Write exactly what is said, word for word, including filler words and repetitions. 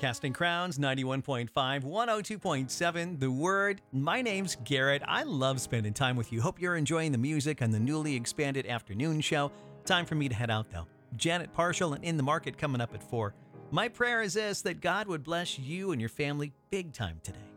Casting Crowns, ninety-one point five, one oh two point seven, The Word. My name's Garrett. I love spending time with you. Hope you're enjoying the music on the newly expanded afternoon show. Time for me to head out, though. Janet Partial and In the Market coming up at four. My prayer is this, that God would bless you and your family big time today.